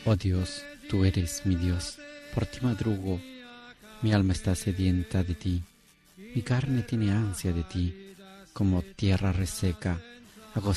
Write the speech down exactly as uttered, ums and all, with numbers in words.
Oh Dios, tú eres mi Dios, por ti madrugo, mi alma está sedienta de ti, mi carne tiene ansia de ti, como tierra reseca